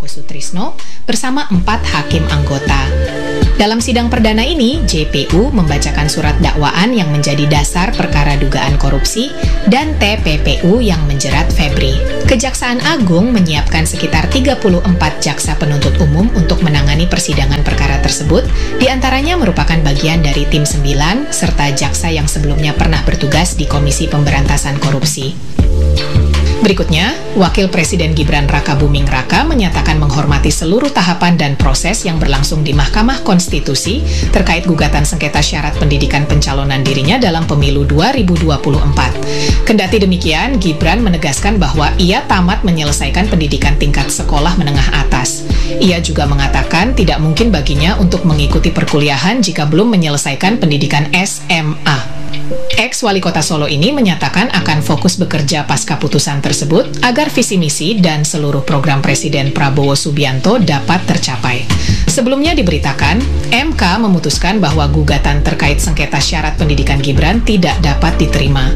Joko Sutrisno bersama 4 hakim anggota. Dalam sidang perdana ini, JPU membacakan surat dakwaan yang menjadi dasar perkara dugaan korupsi dan TPPU yang menjerat Febri. Kejaksaan Agung menyiapkan sekitar 34 jaksa penuntut umum untuk menangani persidangan perkara tersebut, diantaranya merupakan bagian dari tim 9 serta jaksa yang sebelumnya pernah bertugas di Komisi Pemberantasan Korupsi. Berikutnya, Wakil Presiden Gibran Rakabuming Raka menyatakan menghormati seluruh tahapan dan proses yang berlangsung di Mahkamah Konstitusi terkait gugatan sengketa syarat pendidikan pencalonan dirinya dalam pemilu 2024. Kendati demikian, Gibran menegaskan bahwa ia tamat menyelesaikan pendidikan tingkat sekolah menengah atas. Ia juga mengatakan tidak mungkin baginya untuk mengikuti perkuliahan jika belum menyelesaikan pendidikan SMA. Ex-Wali Kota Solo ini menyatakan akan fokus bekerja pasca putusan tersebut agar visi misi dan seluruh program Presiden Prabowo Subianto dapat tercapai. Sebelumnya diberitakan, MK memutuskan bahwa gugatan terkait sengketa syarat pendidikan Gibran tidak dapat diterima.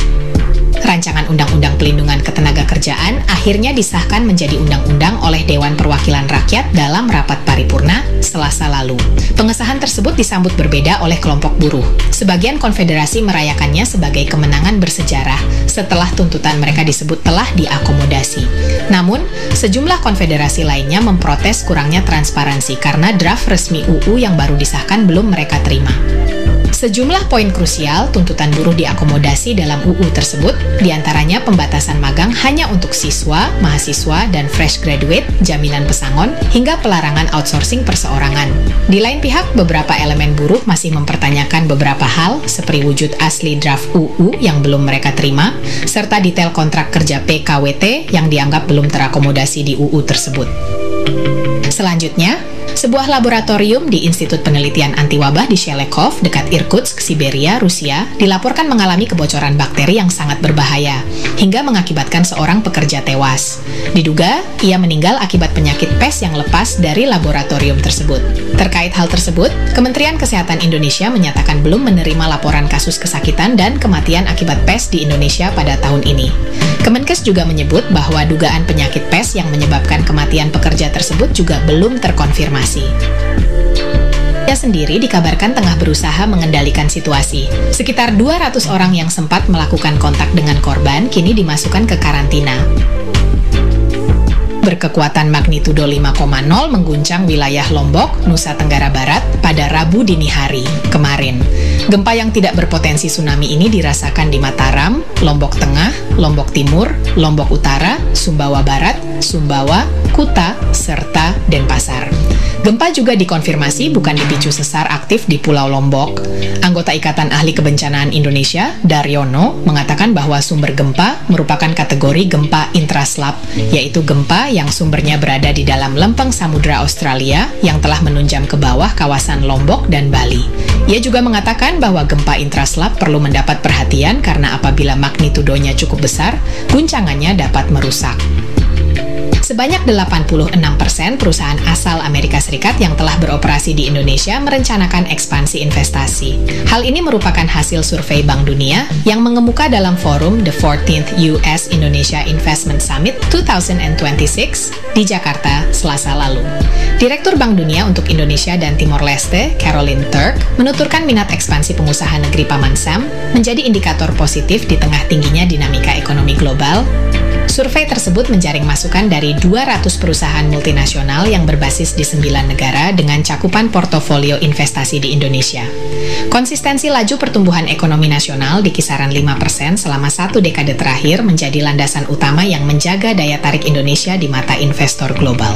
Rancangan Undang-Undang Pelindungan Ketenagakerjaan akhirnya disahkan menjadi undang-undang oleh Dewan Perwakilan Rakyat dalam rapat paripurna Selasa lalu. Pengesahan tersebut disambut berbeda oleh kelompok buruh. Sebagian konfederasi merayakannya sebagai kemenangan bersejarah setelah tuntutan mereka disebut telah diakomodasi. Namun, sejumlah konfederasi lainnya memprotes kurangnya transparansi karena draft resmi UU yang baru disahkan belum mereka terima. Sejumlah poin krusial tuntutan buruh diakomodasi dalam UU tersebut, diantaranya pembatasan magang hanya untuk siswa, mahasiswa, dan fresh graduate, jaminan pesangon, hingga pelarangan outsourcing perseorangan. Di lain pihak, beberapa elemen buruh masih mempertanyakan beberapa hal, seperti wujud asli draft UU yang belum mereka terima, serta detail kontrak kerja PKWT yang dianggap belum terakomodasi di UU tersebut. Selanjutnya, sebuah laboratorium di Institut Penelitian Antiwabah di Shelekov, dekat Irkutsk, Siberia, Rusia, dilaporkan mengalami kebocoran bakteri yang sangat berbahaya, hingga mengakibatkan seorang pekerja tewas. Diduga, ia meninggal akibat penyakit pes yang lepas dari laboratorium tersebut. Terkait hal tersebut, Kementerian Kesehatan Indonesia menyatakan belum menerima laporan kasus kesakitan dan kematian akibat pes di Indonesia pada tahun ini. Kemenkes juga menyebut bahwa dugaan penyakit pes yang menyebabkan kematian pekerja tersebut juga belum terkonfirmasi. Ia sendiri dikabarkan tengah berusaha mengendalikan situasi. Sekitar 200 orang yang sempat melakukan kontak dengan korban kini dimasukkan ke karantina. Berkekuatan magnitudo 5,0 mengguncang wilayah Lombok, Nusa Tenggara Barat pada Rabu dini hari kemarin. Gempa yang tidak berpotensi tsunami ini dirasakan di Mataram, Lombok Tengah, Lombok Timur, Lombok Utara, Sumbawa Barat, Sumbawa, Kuta, serta Denpasar. Gempa juga dikonfirmasi bukan dipicu sesar aktif di Pulau Lombok. Anggota Ikatan Ahli Kebencanaan Indonesia, Daryono, mengatakan bahwa sumber gempa merupakan kategori gempa intraslap, yaitu gempa yang sumbernya berada di dalam lempeng Samudra Australia yang telah menunjam ke bawah kawasan Lombok dan Bali. Ia juga mengatakan bahwa gempa intraslap perlu mendapat perhatian karena apabila magnitudonya cukup besar, guncangannya dapat merusak. Sebanyak 86% perusahaan asal Amerika Serikat yang telah beroperasi di Indonesia merencanakan ekspansi investasi. Hal ini merupakan hasil survei Bank Dunia yang mengemuka dalam forum The 14th US Indonesia Investment Summit 2026 di Jakarta, Selasa lalu. Direktur Bank Dunia untuk Indonesia dan Timor Leste, Caroline Turk, menuturkan minat ekspansi pengusaha negeri Paman Sam menjadi indikator positif di tengah tingginya dinamika ekonomi global. Survei tersebut menjaring masukan dari 200 perusahaan multinasional yang berbasis di 9 negara dengan cakupan portofolio investasi di Indonesia. Konsistensi laju pertumbuhan ekonomi nasional di kisaran 5% selama 1 dekade terakhir menjadi landasan utama yang menjaga daya tarik Indonesia di mata investor global.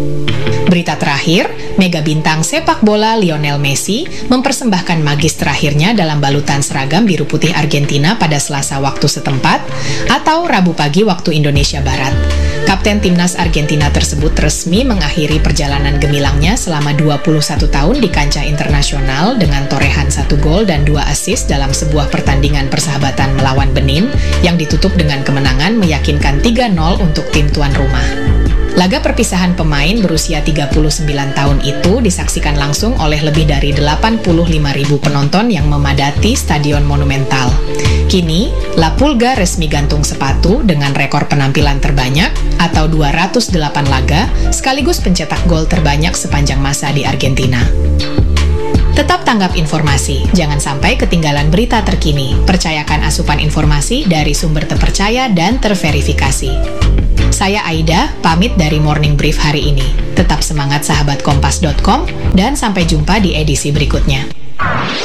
Berita terakhir, mega bintang sepak bola Lionel Messi mempersembahkan magis terakhirnya dalam balutan seragam biru putih Argentina pada Selasa waktu setempat atau Rabu pagi waktu Indonesia Barat. Kapten timnas Argentina tersebut resmi mengakhiri perjalanan gemilangnya selama 21 tahun di kancah internasional dengan torehan 1 gol dan 2 assist dalam sebuah pertandingan persahabatan melawan Benin yang ditutup dengan kemenangan meyakinkan 3-0 untuk tim tuan rumah. Laga perpisahan pemain berusia 39 tahun itu disaksikan langsung oleh lebih dari 85.000 penonton yang memadati Stadion Monumental. Kini, La Pulga resmi gantung sepatu dengan rekor penampilan terbanyak atau 208 laga sekaligus pencetak gol terbanyak sepanjang masa di Argentina. Tetap tanggap informasi, jangan sampai ketinggalan berita terkini. Percayakan asupan informasi dari sumber terpercaya dan terverifikasi. Saya Aida, pamit dari Morning Brief hari ini. Tetap semangat sahabat kompas.com dan sampai jumpa di edisi berikutnya.